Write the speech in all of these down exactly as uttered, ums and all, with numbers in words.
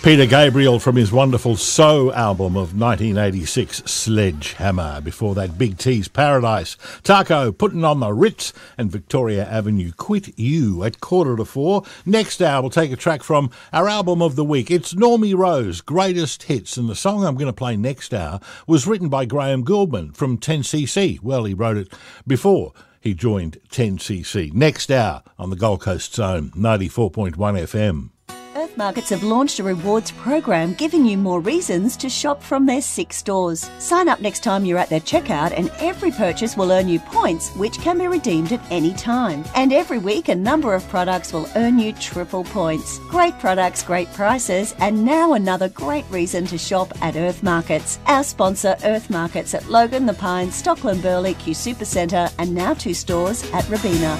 Peter Gabriel from his wonderful So album of nineteen eighty-six, Sledgehammer. Before that, Big T's Paradise, Taco putting on the Ritz, and Victoria Avenue, Quit You at quarter to four. Next hour, we'll take a track from our album of the week. It's Normie Rose, Greatest Hits, and the song I'm going to play next hour was written by Graham Gouldman from ten C C. Well, he wrote it before he joined ten C C. Next hour on the Gold Coast Zone, ninety-four point one F M. Earth Markets have launched a rewards program giving you more reasons to shop from their six stores. Sign up next time you're at their checkout and every purchase will earn you points which can be redeemed at any time. And every week a number of products will earn you triple points. Great products, great prices, and now another great reason to shop at Earth Markets. Our sponsor Earth Markets at Logan, The Pines, Stockland Burley, Q Supercentre, and now two stores at Robina.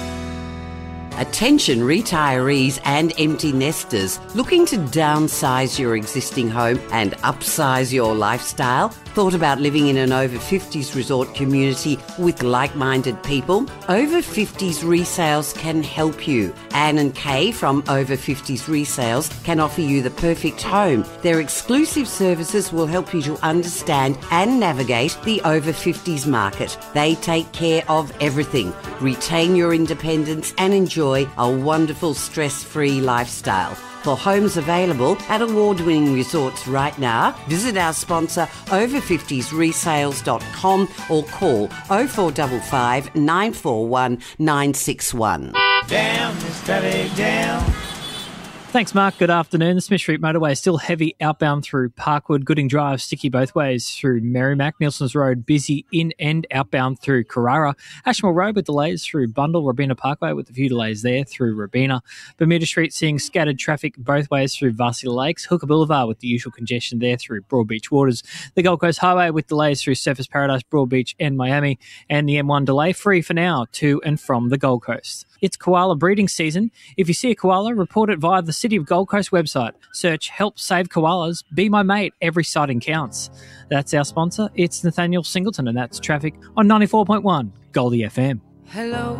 Attention retirees and empty nesters looking to downsize your existing home and upsize your lifestyle? Thought about living in an over fifties resort community with like-minded people? Over fifties Resales can help you. Anne and Kay from Over fifties Resales can offer you the perfect home. Their exclusive services will help you to understand and navigate the over fifties market. They take care of everything. Retain your independence and enjoy a wonderful stress-free lifestyle. For homes available at award-winning resorts right now, visit our sponsor over fifties resales dot com or call oh four five five, nine four one, nine six one. Down, steady down. Thanks, Mark. Good afternoon. The Smith Street Motorway is still heavy outbound through Parkwood. Gooding Drive, sticky both ways through Merrimack. Nielsen's Road, busy in and outbound through Carrara. Ashmore Road with delays through Bundle. Robina Parkway with a few delays there through Robina. Bermuda Street seeing scattered traffic both ways through Varsity Lakes. Hooker Boulevard with the usual congestion there through Broadbeach Waters. The Gold Coast Highway with delays through Surfers Paradise, Broadbeach and Miami. And the M one delay free for now to and from the Gold Coast. It's koala breeding season. If you see a koala, report it via the City of Gold Coast website. Search Help Save Koalas. Be my mate. Every sighting counts. That's our sponsor. It's Nathaniel Singleton, and that's traffic on ninety-four point one Goldie F M. Hello.